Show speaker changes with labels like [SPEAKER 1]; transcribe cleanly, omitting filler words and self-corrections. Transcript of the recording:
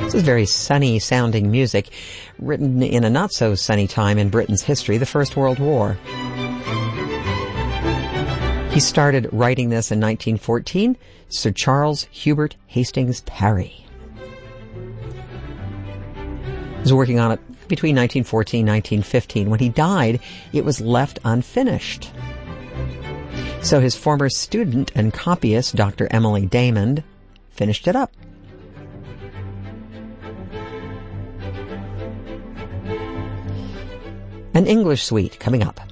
[SPEAKER 1] This is very sunny-sounding music, written in a not-so-sunny time in Britain's history, the First World War. He started writing this in 1914, Sir Charles Hubert Hastings Parry. He was working on it between 1914 and 1915. When he died, it was left unfinished. So his former student and copyist, Dr. Emily Damon, finished it up. An English suite coming up.